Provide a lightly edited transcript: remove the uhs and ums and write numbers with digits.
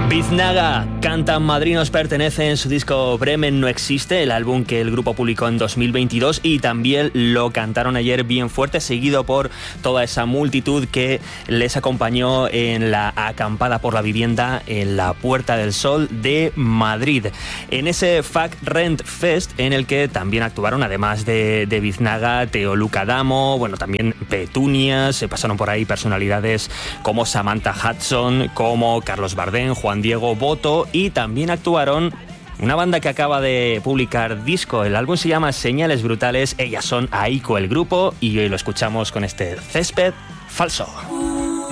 Biznaga canta Madrid nos pertenece en su disco Bremen no existe, el álbum que el grupo publicó en 2022, y también lo cantaron ayer bien fuerte, seguido por toda esa multitud que les acompañó en la acampada por la vivienda en la Puerta del Sol de Madrid. En ese Fuck Rent Fest en el que también actuaron, además de Biznaga, Teo Luca Damo, bueno, también Petunia, se pasaron por ahí personalidades como Samantha Hudson, como Carlos Bardem, Juan Diego Boto, y también actuaron una banda que acaba de publicar disco. El álbum se llama Señales Brutales, ellas son Aiko el grupo, y hoy lo escuchamos con este Césped Falso.